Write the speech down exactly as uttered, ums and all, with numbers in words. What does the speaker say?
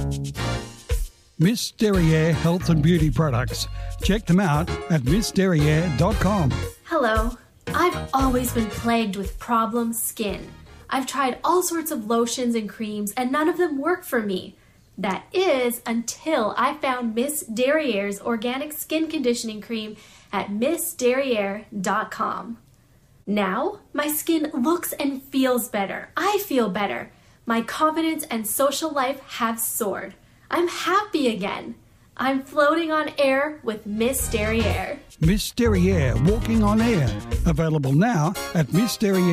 Miss Derriere Health and Beauty Products. Check them out at miss derriere dot com. Hello. I've always been plagued with problem skin. I've tried all sorts of lotions and creams and none of them work for me. That is until I found Miss Derriere's organic skin conditioning cream at miss derriere dot com. Now, my skin looks and feels better. I feel better. My confidence and social life have soared. I'm happy again. I'm floating on air with Miss Derriere. Miss Derriere Walking on Air. Available now at miss derriere